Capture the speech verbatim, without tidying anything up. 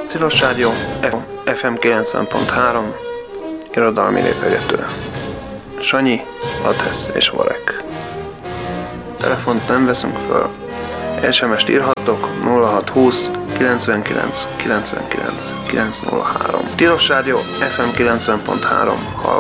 Tilos Rádió, ef em kilencven pont három, irodalmi lépegető. Sanyi, Adhesz és Varek. Telefont nem veszünk föl. es em est írhattok nulla hat húsz kilencvenkilenc kilencvenkilenc kilencszázhárom. Tilos Rádió, ef em kilencven pont három, hallgat.